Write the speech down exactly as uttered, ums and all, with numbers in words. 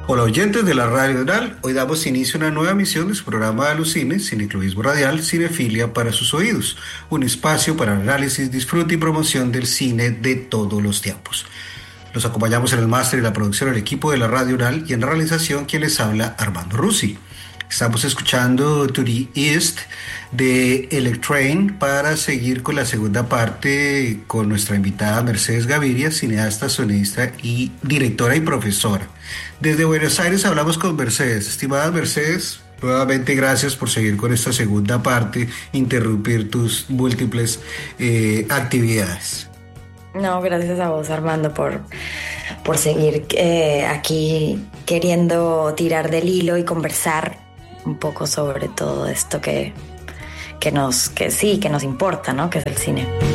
Hola oyentes de la Radio Unal, hoy damos inicio a una nueva emisión de su programa de Alucine, Cineclubismo Radial, Cinefilia para sus oídos, un espacio para análisis, disfrute y promoción del cine de todos los tiempos. Los acompañamos en el máster y la producción del equipo de la Radio Unal y en la realización quien les habla, Armando Rusi. Estamos escuchando To the East de Electrain para seguir con la segunda parte con nuestra invitada Mercedes Gaviria, cineasta, sonidista y directora y profesora. Desde Buenos Aires hablamos con Mercedes. Estimada Mercedes, nuevamente gracias por seguir con esta segunda parte, interrumpir tus múltiples eh, actividades. No, gracias a vos, Armando, por, por seguir eh, aquí queriendo tirar del hilo y conversar un poco sobre todo esto que, que nos, que sí, que nos importa, ¿no? Que es el cine.